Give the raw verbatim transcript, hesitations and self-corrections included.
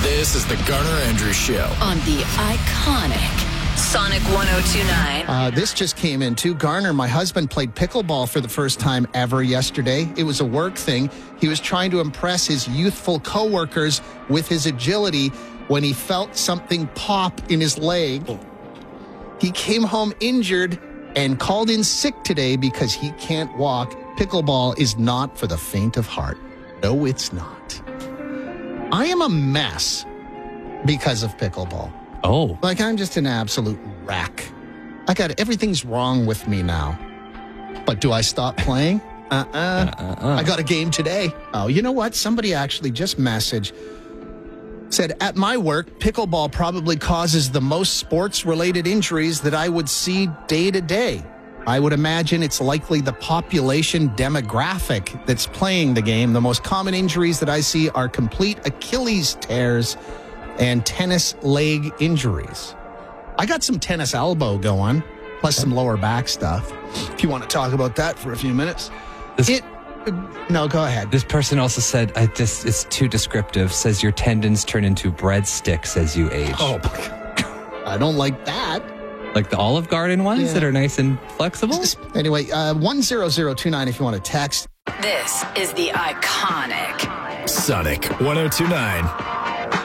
This is the Garner Andrews Show on the iconic Sonic one oh two point nine. Uh, this just came in too. Garner, my husband played pickleball for the first time ever yesterday. It was a work thing. He was trying to impress his youthful coworkers with his agility when he felt something pop in his leg. He came home injured and called in sick today because he can't walk. Pickleball is not for the faint of heart. No, it's not. I am a mess because of pickleball. Oh. Like, I'm just an absolute wreck. I got everything's wrong with me now. But do I stop playing? Uh-uh. Uh-uh. I got a game today. Oh, you know what? Somebody actually just messaged, said, at my work, pickleball probably causes the most sports-related injuries that I would see day to day. I would imagine it's likely the population demographic that's playing the game. The most common injuries that I see are complete Achilles tears and tennis leg injuries. I got some tennis elbow going, plus some lower back stuff. If you want to talk about that for a few minutes. This, it, no, go ahead. This person also said, I just, it's too descriptive, says your tendons turn into breadsticks as you age. Oh, I don't like that. Like the Olive Garden ones Yeah. that are nice and flexible? Anyway, uh, one zero zero two nine if you want to text. This is the iconic Sonic one oh two point nine.